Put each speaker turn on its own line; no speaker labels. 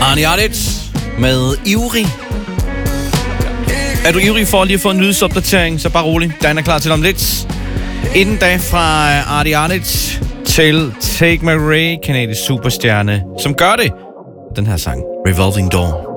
Arne Arnitz med Ivrig. Er du ivrig for lige at få en nyhedsopdatering, så bare rolig. Dan er klar til om lidt. Inden da fra Arne Arnitz til Take My Ray, kanadisk superstjerne, som gør det. Den her sang, Revolving Door.